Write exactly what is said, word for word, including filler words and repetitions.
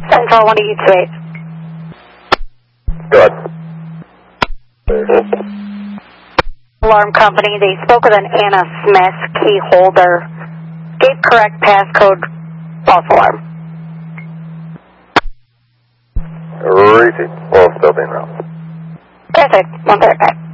Central one eight two eight. Good. Alarm company, they spoke with an Anna Smith, key holder. Gave correct passcode, false alarm. Receipt. Well, still being route. Perfect. One thirty back.